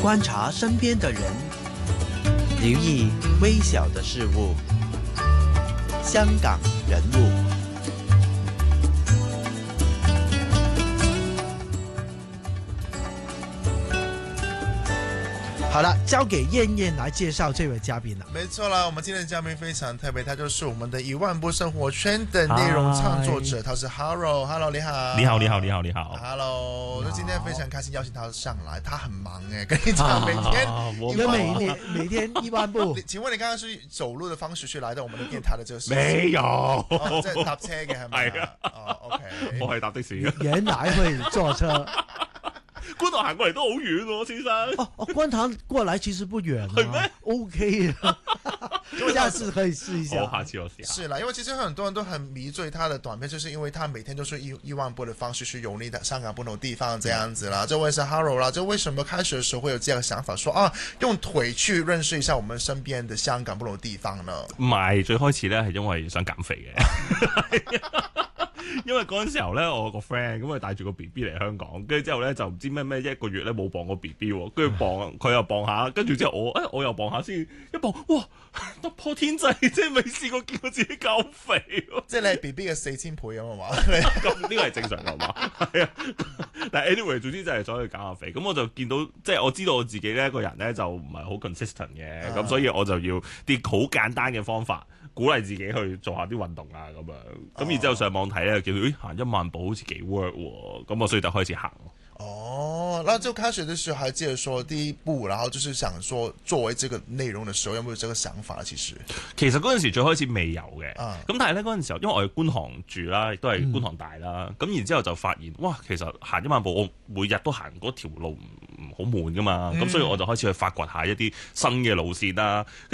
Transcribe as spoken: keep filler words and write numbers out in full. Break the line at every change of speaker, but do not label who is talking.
觀察身邊的人，留意微小的事物。香港人物。好了，交給燕燕來介紹這位嘉賓了。
沒錯啦，我們今天的嘉賓非常特別，他就是我們的一萬步生活圈的內容創作者，他是 Haro。Hello， 你好。
你好，你好，你好，你好。
Hello，就今天非常開心邀請他上來，他很忙誒，跟你講每天，
你們每年每天一萬步。
請問你剛剛是走路的方式去來到我們的電台的這個時間？
沒有，
哦，即係搭車嘅係咪？
係啊。
哦 ，OK，
我係搭的士。
原來會坐車。
觀塘行過嚟都好遠喎，先生。
哦哦，觀塘過來其實不遠啊。係咩 ？OK 啊，下次可以試一下。
我下次我試下。
是啦，因為其實很多人都很迷醉他的短片，就是因為他每天都是一一萬步的方式去遊歷的香港不同地方，這樣子啦。這位是 Haro 啦，就為什麼開始的時候會有這樣的想法說，說啊，用腿去認識一下我們身邊的香港不同地方呢？
唔係，最開始咧係因為想減肥嘅。因為嗰陣時候咧，我個 friend 咁佢帶住個 B B 嚟香港，跟住之後咧就唔知咩咩一個月咧冇磅過 B B 喎，跟住磅佢又磅下，跟住之後我誒我又磅下先一磅，哇突破天際，即係未試過見過自己咁肥，
即係你係 B B 嘅四千倍咁啊嘛？
咁呢個係正常㗎嘛？係啊，但係 anyway 總之就係想去減下肥，咁我就見到即係我知道我自己咧個人咧就唔係好 consistent 嘅，咁、啊、所以我就要啲好簡單嘅方法。鼓勵自己去做下啲運動啊咁樣，咁然之後上網睇咧，見到咦行一萬步好似幾 work 喎，咁我所以就開始行。
哦，那就開始的時候還記得說第一步，然後就是想說作為這個內容的時候，有冇有這個想法？其實
其實嗰陣時最開始未有嘅，咁、
啊、
但係咧嗰陣時候，因為我係觀塘住啦，亦都係觀塘大啦，咁、嗯、然之後就發現哇，其實行一萬步，我每日都行嗰條路唔好悶噶嘛，咁、嗯、所以我就開始去發掘下一啲新嘅路線啦。